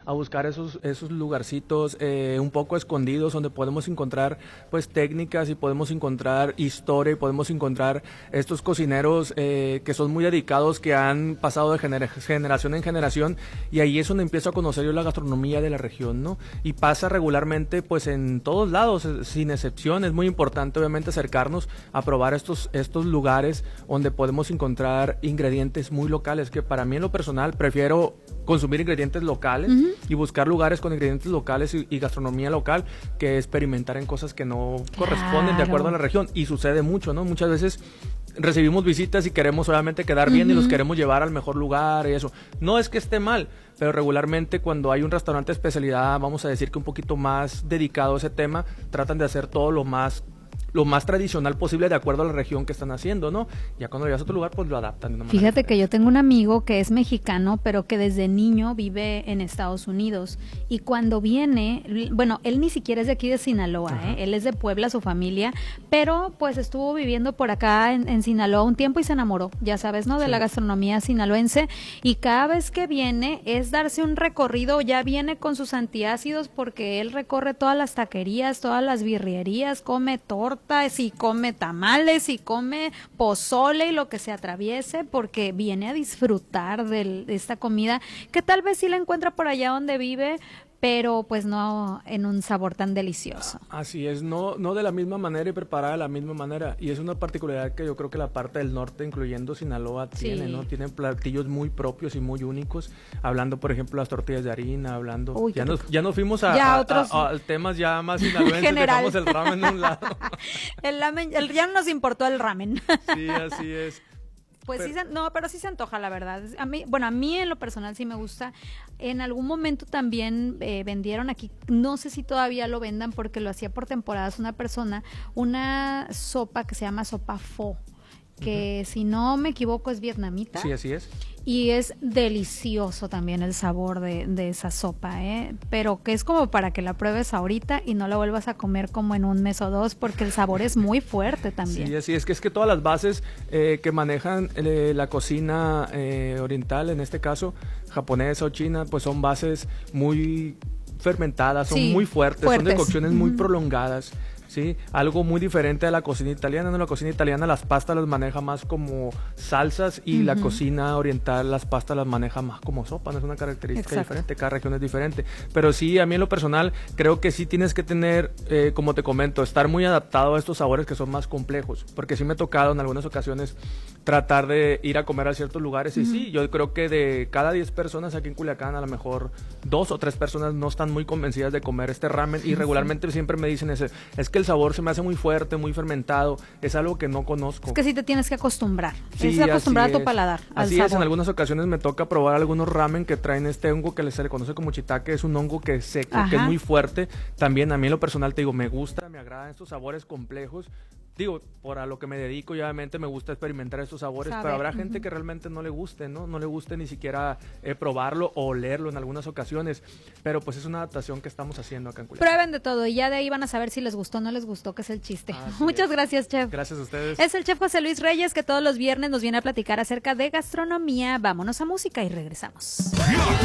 a buscar esos lugarcitos un poco escondidos donde podemos encontrar pues técnicas y podemos encontrar historia y podemos encontrar estos cocineros que son muy dedicados, que han pasado de generación en generación, y ahí es donde empiezo a conocer yo la gastronomía de la región, ¿no? Y pasa regularmente pues en todos lados, sin excepción. Es muy importante obviamente acercarnos a probar estos lugares donde podemos encontrar ingredientes muy locales, que para mí en lo personal prefiero consumir ingredientes locales y buscar lugares con ingredientes locales y gastronomía local, que experimentar en cosas que no corresponden de acuerdo a la región. Y sucede mucho, ¿no? Muchas veces recibimos visitas y queremos obviamente quedar bien y los queremos llevar al mejor lugar y eso. No es que esté mal, pero regularmente cuando hay un restaurante de especialidad, vamos a decir que un poquito más dedicado a ese tema, tratan de hacer todo lo más tradicional posible de acuerdo a la región que están haciendo, ¿no? Ya cuando llegas a otro lugar, pues lo adaptan de una manera Fíjate diferente. que yo tengo un amigo que es mexicano, pero que desde niño vive en Estados Unidos, y cuando viene, bueno, él ni siquiera es de aquí de Sinaloa, él es de Puebla, su familia, pero pues estuvo viviendo por acá en Sinaloa un tiempo y se enamoró, ya sabes, ¿no? De la gastronomía sinaloense, y cada vez que viene es darse un recorrido, ya viene con sus antiácidos porque él recorre todas las taquerías, todas las birrierías, come tortas y come tamales y come pozole y lo que se atraviese, porque viene a disfrutar de esta comida que tal vez sí la encuentra por allá donde vive, pero pues no en un sabor tan delicioso. Así es, no de la misma manera y preparada de la misma manera, y es una particularidad que yo creo que la parte del norte, incluyendo Sinaloa, tiene, ¿no? Tienen platillos muy propios y muy únicos, hablando por ejemplo las tortillas de harina, hablando, ya nos fuimos a temas ya más sinaloenses, dejamos el ramen a un lado. El ramen, ya no nos importó el ramen. Sí, así es. Pues pero sí se antoja, la verdad. A mí en lo personal sí me gusta. En algún momento también vendieron aquí, no sé si todavía lo vendan porque lo hacía por temporadas una persona, una sopa que se llama sopa pho, que si no me equivoco es vietnamita. Sí, así es. Y es delicioso también el sabor de esa sopa, pero que es como para que la pruebes ahorita y no la vuelvas a comer como en un mes o dos, porque el sabor es muy fuerte también. Sí, así es que todas las bases que manejan la cocina oriental, en este caso japonesa o china, pues son bases muy fermentadas, son muy fuertes, son de cocciones muy prolongadas. Sí, algo muy diferente a la cocina italiana, ¿no? La cocina italiana las pastas las maneja más como salsas y la cocina oriental las pastas las maneja más como sopa, ¿no? Es una característica diferente, cada región es diferente. Pero sí, a mí en lo personal creo que sí tienes que tener, como te comento, estar muy adaptado a estos sabores que son más complejos, porque sí me ha tocado en algunas ocasiones tratar de ir a comer a ciertos lugares y sí, yo creo que de cada 10 personas aquí en Culiacán, a lo mejor 2 o 3 personas no están muy convencidas de comer este ramen y regularmente siempre me dicen es que el sabor se me hace muy fuerte, muy fermentado, es algo que no conozco. Es que sí te tienes que acostumbrar, sí, a acostumbrar a tu paladar al así sabor. Es, en algunas ocasiones me toca probar algunos ramen que traen este hongo que se le conoce como shiitake, es un hongo que es seco, que es muy fuerte. También a mí en lo personal te digo, me gusta, me agradan estos sabores complejos. Digo, por a lo que me dedico, y obviamente me gusta experimentar estos sabores, pero habrá gente que realmente no le guste, ¿no? No le guste ni siquiera probarlo o olerlo en algunas ocasiones, pero pues es una adaptación que estamos haciendo acá en Culiacán. Prueben de todo y ya de ahí van a saber si les gustó o no les gustó, que es el chiste. Muchas gracias, chef. Gracias a ustedes. Es el chef José Luis Reyes, que todos los viernes nos viene a platicar acerca de gastronomía. Vámonos a música y regresamos.